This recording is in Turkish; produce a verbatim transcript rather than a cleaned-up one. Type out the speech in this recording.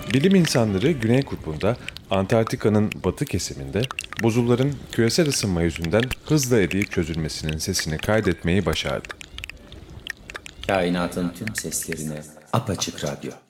Bilim insanları Güney Kutbu'nda Antarktika'nın batı kesiminde buzulların küresel ısınma yüzünden hızla eriyip çözülmesinin sesini kaydetmeyi başardı. Kainatın tüm seslerine apaçık radyo.